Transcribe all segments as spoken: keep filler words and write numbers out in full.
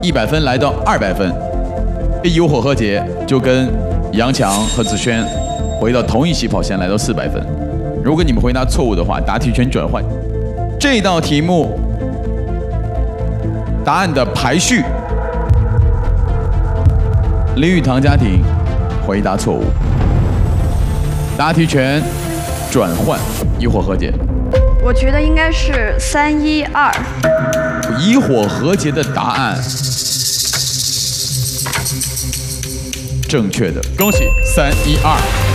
一百分来到二百分，以火和解就跟杨强和子轩回到同一起跑线，来到四百分。如果你们回答错误的话，答题权转换。这道题目答案的排序，林语堂家庭回答错误，答题权转换，以火和解。 我觉得应该是三一二。 以火和解的答案正确的，恭喜三一二。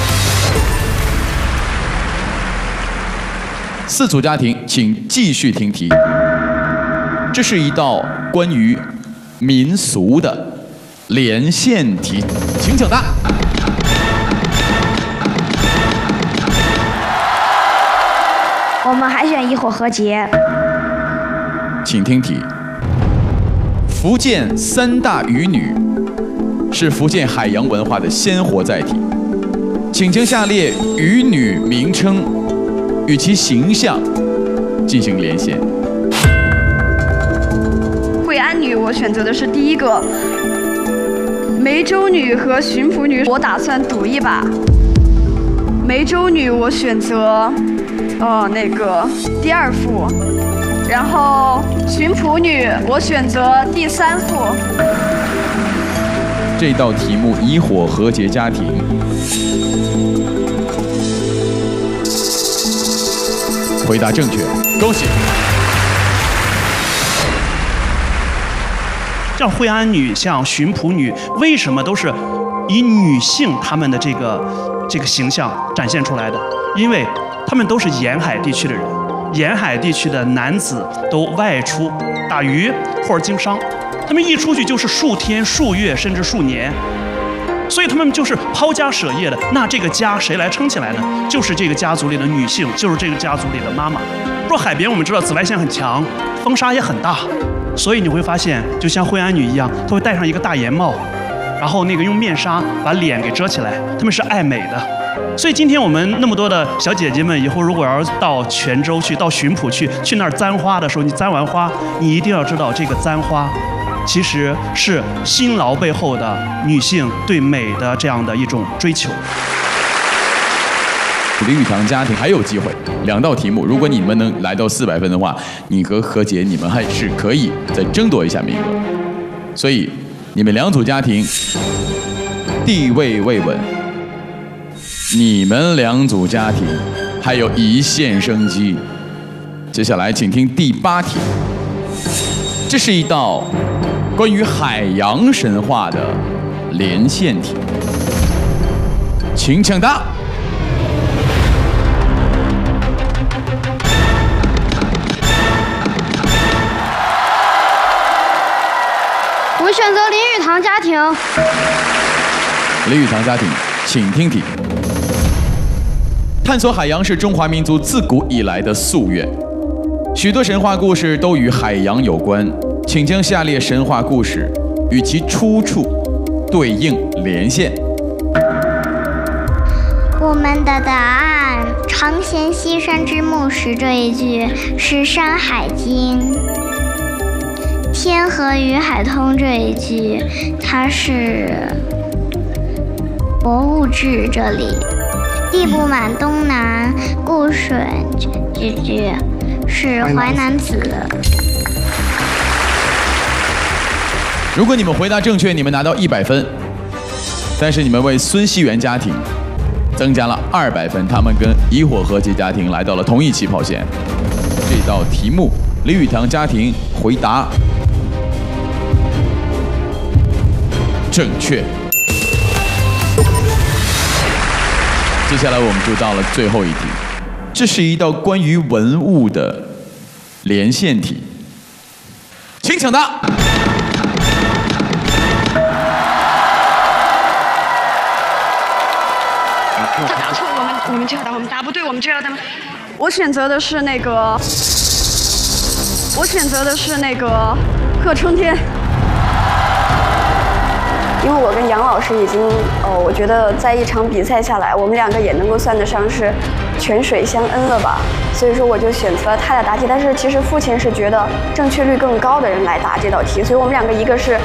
四组家庭，请继续听题。这是一道关于民俗的连线题，请抢答。 我们还选以火和解。 请听题。福建三大渔女是福建海洋文化的鲜活载体，请将下列渔女名称与其形象进行连线。 惠安女，我选择的是第一个。梅州女和巡抚女，我打算赌一把。梅州女，我选择，呃，那个第二副。然后巡抚女，我选择第三副。 这道题目以火和解家庭。回答正确，恭喜！ 像惠安女、像巡捕女，为什么都是以女性她们的这个这个形象展现出来的？因为她们都是沿海地区的人，沿海地区的男子都外出打鱼或者经商，他们一出去就是数天、数月甚至数年。所以他们就是抛家舍业的，那这个家谁来撑起来呢？就是这个家族里的女性，就是这个家族里的妈妈。若海边我们知道紫外线很强，风沙也很大，所以你会发现，就像惠安女一样，她会戴上一个大檐帽，然后那个用面纱把脸给遮起来，她们是爱美的。所以今天我们那么多的小姐姐们，以后如果要到泉州去，到巡捕去，去那儿簪花的时候，你簪完花，你一定要知道这个簪花其实是辛劳背后的女性对美的这样的一种追求。 林语堂家庭还有机会，两道题目，如果你们能来到四百分的话，你和何洁你们还是可以再争夺一下名额。所以你们两组家庭地位未稳，你们两组家庭还有一线生机。接下来请听第八题，这是一道关于海洋神话的连线题，请抢答。 我选择林语堂家庭。 林语堂家庭，请听题。探索海洋是中华民族自古以来的夙愿，许多神话故事都与海洋有关。请将下列神话故事与其出处对应连线。 我们的答案“常衔西山之木石”这一句是《山海经》，“天河与海通”这一句它是《博物志》这里，“地不满东南固水”这句是《淮南子》。 如果你们回答正确，你们拿到一百分，但是你们为孙熙元家庭增加了二百分，他们跟以火和解家庭来到了同一起跑线。这道题目，林语堂家庭回答正确。接下来我们就到了最后一题，这是一道关于文物的连线题，请抢答。 他答错，我们我们就要答；我们答不对，我们就要答。我选择的是那个，我选择的是那个贺春天，因为我跟杨老师已经，哦，我觉得在一场比赛下来，我们两个也能够算得上是泉水相恩了吧，所以说我就选择了他来答题。但是其实父亲是觉得正确率更高的人来答这道题，所以我们两个一个是